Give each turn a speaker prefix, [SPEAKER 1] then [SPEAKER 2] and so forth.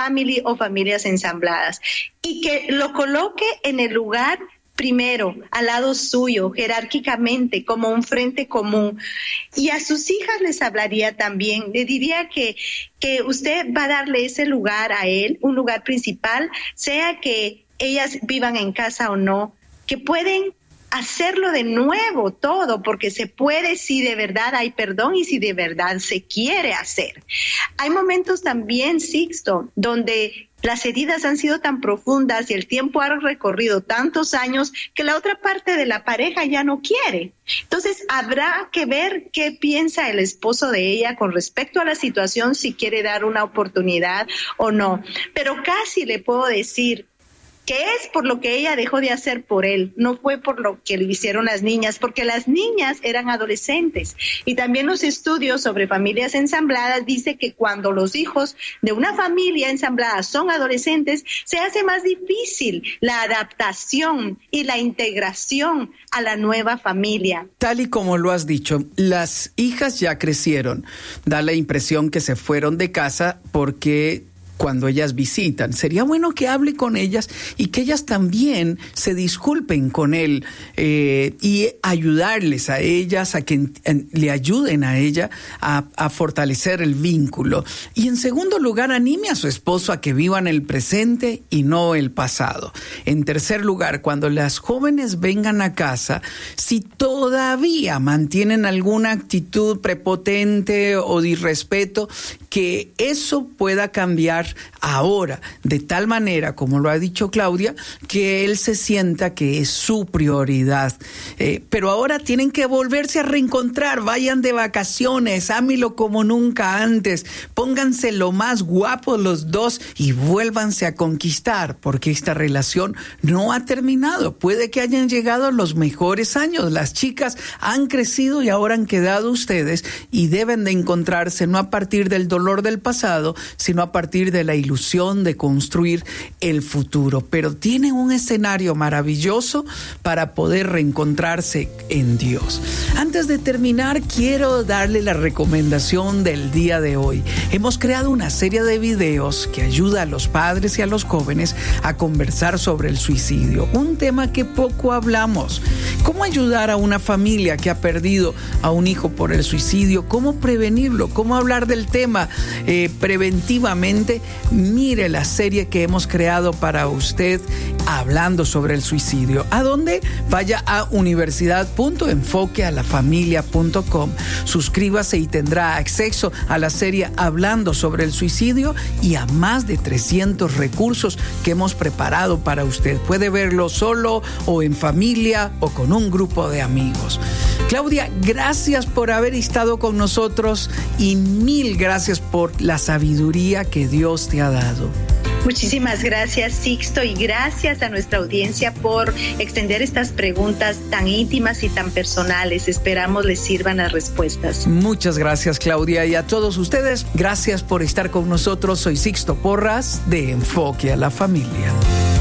[SPEAKER 1] family o familias ensambladas, y que lo coloque en el lugar primero, al lado suyo, jerárquicamente, como un frente común. Y a sus hijas les hablaría también, le diría que usted va a darle ese lugar a él, un lugar principal, sea que ellas vivan en casa o no, que pueden hacerlo de nuevo todo, porque se puede si de verdad hay perdón y si de verdad se quiere hacer. Hay momentos también, Sixto, donde las heridas han sido tan profundas y el tiempo ha recorrido tantos años que la otra parte de la pareja ya no quiere. Entonces habrá que ver qué piensa el esposo de ella con respecto a la situación, si quiere dar una oportunidad o no. Pero casi le puedo decir que es por lo que ella dejó de hacer por él, no fue por lo que le hicieron las niñas, porque las niñas eran adolescentes. Y también los estudios sobre familias ensambladas dicen que cuando los hijos de una familia ensamblada son adolescentes, se hace más difícil la adaptación y la integración a la nueva familia.
[SPEAKER 2] Tal y como lo has dicho, las hijas ya crecieron. Da la impresión que se fueron de casa porque cuando ellas visitan, sería bueno que hable con ellas y que ellas también se disculpen con él y ayudarles a ellas, a que le ayuden a ella a fortalecer el vínculo. Y en segundo lugar, anime a su esposo a que vivan el presente y no el pasado. En tercer lugar, cuando las jóvenes vengan a casa, si todavía mantienen alguna actitud prepotente o de irrespeto, que eso pueda cambiar ahora, de tal manera, como lo ha dicho Claudia, que él se sienta que es su prioridad. Pero ahora tienen que volverse a reencontrar, vayan de vacaciones, ámelo como nunca antes, pónganse lo más guapos los dos y vuélvanse a conquistar, porque esta relación no ha terminado. Puede que hayan llegado los mejores años, las chicas han crecido y ahora han quedado ustedes y deben de encontrarse no a partir del dolor del pasado, sino a partir de la ilusión de construir el futuro. Pero tienen un escenario maravilloso para poder reencontrarse en Dios. Antes de terminar, quiero darle la recomendación del día de hoy. Hemos creado una serie de videos que ayuda a los padres y a los jóvenes a conversar sobre el suicidio, un tema que poco hablamos. ¿Cómo ayudar a una familia que ha perdido a un hijo por el suicidio? ¿Cómo prevenirlo? ¿Cómo hablar del tema preventivamente? Mire la serie que hemos creado para usted hablando sobre el suicidio. ¿A dónde? Vaya a universidad.enfoquealafamilia.com. Suscríbase y tendrá acceso a la serie Hablando sobre el suicidio y a más de 300 recursos que hemos preparado para usted. Puede verlo solo o en familia o con un grupo de amigos. Claudia, gracias por haber estado con nosotros y mil gracias por la sabiduría que Dios te ha dado.
[SPEAKER 1] Muchísimas gracias, Sixto, y gracias a nuestra audiencia por extender estas preguntas tan íntimas y tan personales. Esperamos les sirvan las respuestas.
[SPEAKER 2] Muchas gracias, Claudia, y a todos ustedes, gracias por estar con nosotros. Soy Sixto Porras de Enfoque a la Familia.